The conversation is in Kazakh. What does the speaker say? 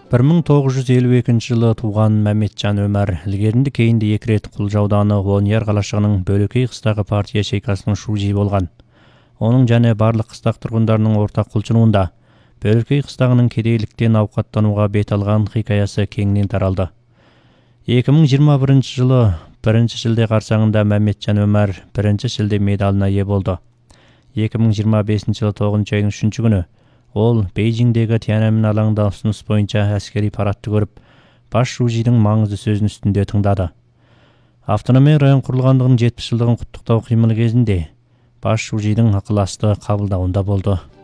1952 жылы туған Мәметжан Өмәр ілгерінді кейінді 2 рет Құлжа ауданы Онияр қалашығының Бөлөкей қыстағы партия шейкасының шужи болған. Оның және барлық қыстақ тұрғындарының ортақ құлшынуында Бөлөкей қыстағының кедейліктен ауқаттануға бет алған хикаясы кеңінен таралды. 2021 жылы 1 шілде қарсаңында Мәметжан Өмәр 1 шілде медалына ие болды. 2025 жылы 9 айының 3 күні ол Бейжіңдегі Тяньаньмин алаңында ұсыныс бойынша әскери парадты көріп, бас шужидің маңызды сөзін үстінде тыңдады. Автономия район құрылғандығының 70 жылдығын құттықтау қимылы кезінде бас шужидің ықыласты қабылдауында болды.